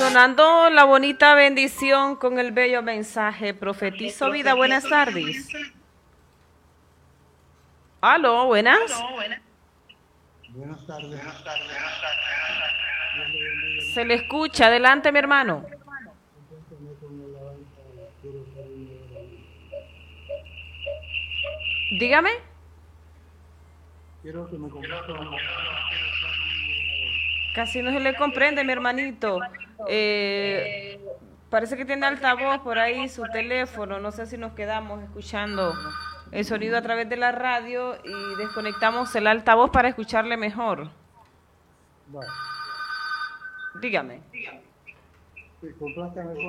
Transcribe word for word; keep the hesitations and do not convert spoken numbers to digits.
Sonando la bonita bendición con el bello mensaje. Profetizo vida. Buenas tardes. Aló, buenas. Buenas tardes. Se le escucha. Adelante, mi hermano. Dígame. Quiero que me compartan. Casi no se le comprende, mi hermanito. Eh, parece que tiene altavoz por ahí su teléfono. No sé si nos quedamos escuchando el sonido a través de la radio y desconectamos el altavoz para escucharle mejor. Vale. Dígame. Sí, complázcame con